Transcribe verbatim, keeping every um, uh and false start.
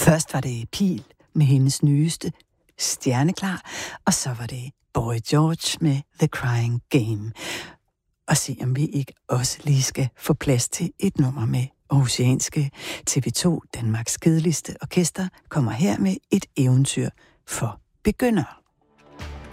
Først var det Pil med hendes nyeste, Stjerneklar, og så var det Boy George med The Crying Game. Og se om vi ikke også lige skal få plads til et nummer med oceanske. T V to, Danmarks kedeligste orkester, kommer her med et eventyr for begyndere.